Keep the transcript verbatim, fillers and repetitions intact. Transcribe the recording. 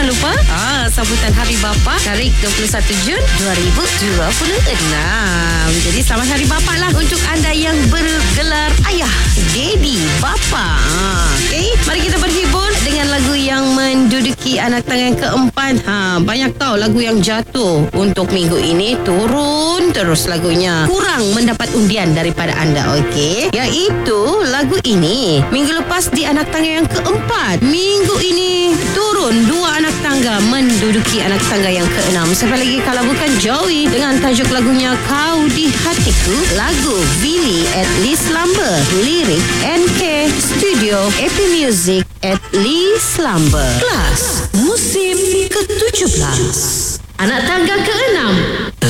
lupa ah, sambutan Hari Bapa tarikh dua puluh satu Jun dua ribu dua puluh enam. Jadi selamat Hari Bapa lah untuk anda yang bergelar ayah, daddy, bapa. ah, Okay, mari kita berhibur dengan lagu yang menduduki anak tangga yang keempat. ha, Banyak tahu lagu yang jatuh untuk minggu ini turun terus lagunya, kurang mendapat undian daripada anda. Okey, iaitu lagu ini minggu lepas di anak tangga yang keempat, minggu ini turun dua anak tangga menduduki anak tangga yang keenam. Siapa lagi kalau bukan Joey dengan tajuk lagunya Kau di Hatiku, lagu Billy at Lee Slumber, lirik N K, studio A P Music at Lee Slumber. Kelas musim ke tujuh belas, anak tangga keenam.